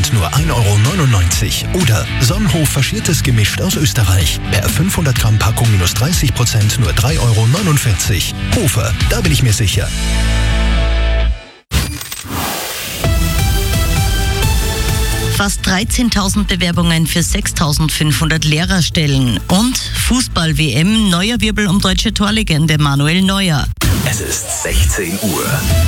nur 1,99 € oder Sonnenhof faschiertes Gemisch aus Österreich. Per 500 Gramm Packung minus 30% nur 3,49 €. Hofer, da bin ich mir sicher. Fast 13.000 Bewerbungen für 6.500 Lehrerstellen. Und Fußball-WM, neuer Wirbel um deutsche Torlegende Manuel Neuer. Es ist 16 Uhr.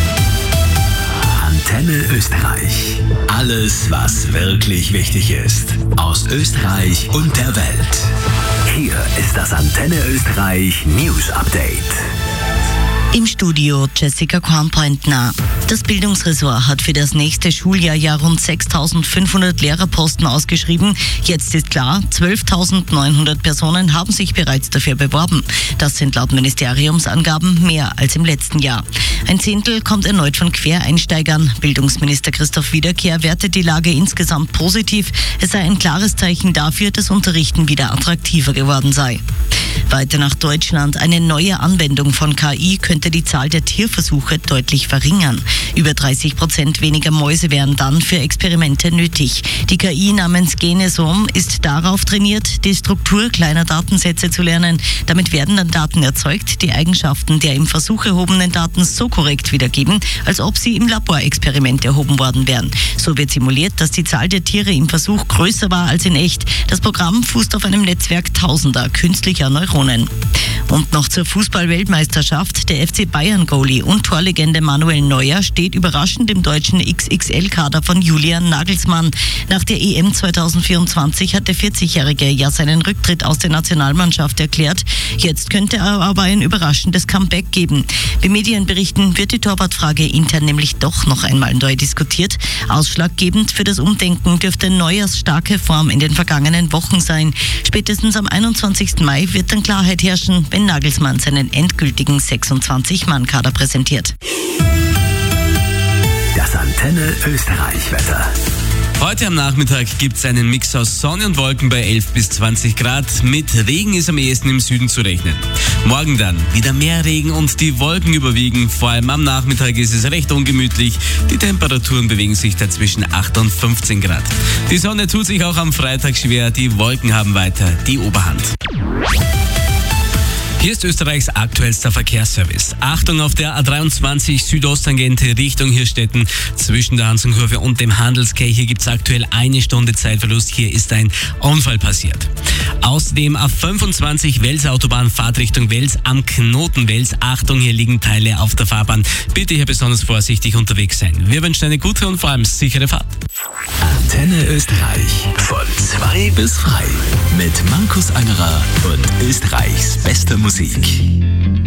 Antenne Österreich. Alles, was wirklich wichtig ist. Aus Österreich und der Welt. Hier ist das Antenne Österreich News Update. Im Studio Jessica Kornpointner. Das Bildungsressort hat für das nächste Schuljahr rund 6.500 Lehrerposten ausgeschrieben. Jetzt ist klar, 12.900 Personen haben sich bereits dafür beworben. Das sind laut Ministeriumsangaben mehr als im letzten Jahr. Ein Zehntel kommt erneut von Quereinsteigern. Bildungsminister Christoph Wiederkehr wertet die Lage insgesamt positiv. Es sei ein klares Zeichen dafür, dass Unterrichten wieder attraktiver geworden sei. Weiter nach Deutschland. Eine neue Anwendung von KI könnte die Zahl der Tierversuche deutlich verringern. Über 30% weniger Mäuse wären dann für Experimente nötig. Die KI namens Genesom ist darauf trainiert, die Struktur kleiner Datensätze zu lernen. Damit werden dann Daten erzeugt, die Eigenschaften der im Versuch erhobenen Daten so korrekt wiedergeben, als ob sie im Laborexperiment erhoben worden wären. So wird simuliert, dass die Zahl der Tiere im Versuch größer war als in echt. Das Programm fußt auf einem Netzwerk tausender künstlicher Neuronen. Und noch zur Fußball-Weltmeisterschaft. Der FC Bayern-Goalie und Torlegende Manuel Neuer steht überraschend im deutschen XXL-Kader von Julian Nagelsmann. Nach der EM 2024 hat der 40-Jährige ja seinen Rücktritt aus der Nationalmannschaft erklärt. Jetzt könnte er aber ein überraschendes Comeback geben. Wie Medienberichten wird die Torwartfrage intern nämlich doch noch einmal neu diskutiert. Ausschlaggebend für das Umdenken dürfte Neuers starke Form in den vergangenen Wochen sein. Spätestens am 21. Mai wird dann Klarheit herrschen, wenn Nagelsmann seinen endgültigen 26-Mann-Kader präsentiert. Das Antenne Österreich-Wetter. Heute am Nachmittag gibt es einen Mix aus Sonne und Wolken bei 11 bis 20 Grad. Mit Regen ist am ehesten im Süden zu rechnen. Morgen dann wieder mehr Regen und die Wolken überwiegen. Vor allem am Nachmittag ist es recht ungemütlich. Die Temperaturen bewegen sich da zwischen 8 und 15 Grad. Die Sonne tut sich auch am Freitag schwer. Die Wolken haben weiter die Oberhand. Hier ist Österreichs aktuellster Verkehrsservice. Achtung auf der A23 Südosttangente Richtung Hirstetten. Zwischen der Hansungkurve und dem Handelsquai. Hier gibt es aktuell 1 Stunde Zeitverlust. Hier ist ein Unfall passiert. Außerdem A25 Wels-Autobahn Fahrtrichtung Wels am Knoten Wels. Achtung, hier liegen Teile auf der Fahrbahn. Bitte hier besonders vorsichtig unterwegs sein. Wir wünschen eine gute und vor allem sichere Fahrt. Antenne Österreich. Von 2 bis frei. Mit Markus Angerer und Österreichs bester Musik.